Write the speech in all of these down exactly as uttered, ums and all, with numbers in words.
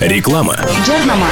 Реклама. Жарнама.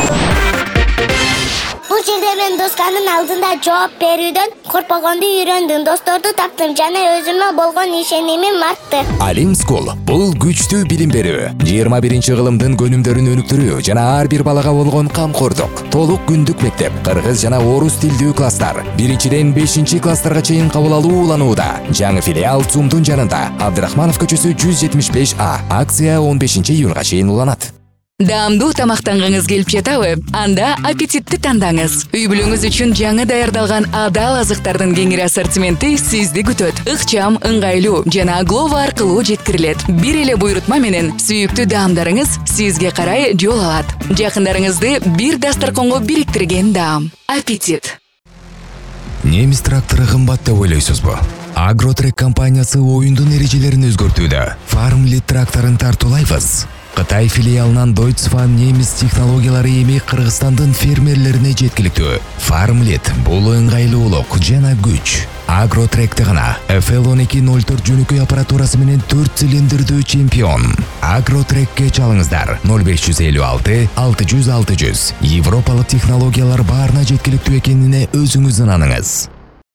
Бул жерде мен досканын алдында жооп берүүдөн коркпогонду үйрөндүм. Досторду таптым жана өзүмө болгон ишенимим артты. Alim School бул күчтүү билим берүү, жыйырма биринчи кылымдын көнүмдөрүн өнүктүрүү жана ар бир балага болгон камкордук. Толук күндүк мектеп, кыргыз жана орус тилдүү класстар. биринчиден бешинчи класстарга чейин кабыл алуу уланууда. Жаңы филиал Цумдун жанында, Абдрахманов көчөсү жүз жетимиш беш А. Акция он бешинчи июнга чейин уланат. Даамдуу тамактангыңыз келип жатабы? Анда аппетитти тандаңыз. Үй бүлөңүз үчүн жаңы даярдалган адал азыктардын кеңири ассортименти сизди күтөт. Ыкчам, ыңгайлуу жана Glovo аркылуу жеткирилет. Бир эле буйрутма менен сүйүктүү даамдарыңыз сизге карай жол алат. Жакындарыңызды бир дасторконго бириктирген даам. Аппетит. Немис трактору кымбат деп ойлойсузбу? Агротрек компаниясы оюндун эрежелерин өзгөртүүдө. Farmlit тракторун тартуулайбыз. Кытай филиалынан Deutsche немис технологиялары эми Кыргызстандын фермерлерине жеткиликтүү. Farmlit бул ыңгайлуулук жана күч. Агротректе гана эф эл он эки ноль төрт жөнөкөй аппаратурасы менен төрт цилиндрдүү чемпион. Агротрекке чалыңыздар ноль беш жүз элүү алты алты жүз алты жүз. Европалык технологиялар баарына жеткиликтүү экенине өзүңүз ынаныңыз.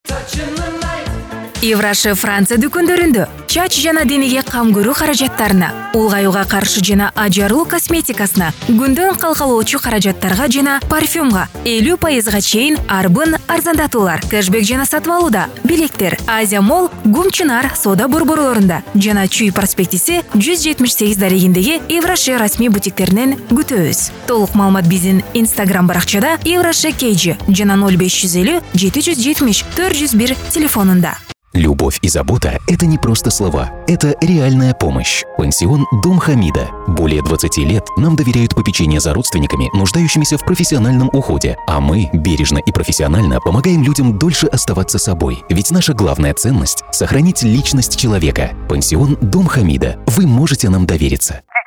Евраши Франция дүкөндөрүндө чач жана денеге кам көрүү каражаттарына, улгаюуга каршы жана ажарылуу косметикасына, күндөн калкалоочу каражаттарга жана парфюмга элүү пайызга чейин арбын арзандатуулар, кэшбек жана сатып алууда, билеттер Азия Молл, Гумчунар соода борборлорунда жана Чүй проспектиси жүз жетимиш сегиз дарегиндеги Евраши расмий бутиктеринен күтөбүз. Толук маалымат биздин Instagram баракчада Евраши Кейджи жана ноль беш жүз элүү жети жүз жетимиш төрт жүз бир телефонунда. Любовь и забота – это не просто слова, это реальная помощь. Пансион «Дом Хамида». Более двадцати лет нам доверяют попечение за родственниками, нуждающимися в профессиональном уходе. А мы бережно и профессионально помогаем людям дольше оставаться собой. Ведь наша главная ценность – сохранить личность человека. Пансион «Дом Хамида». Вы можете нам довериться.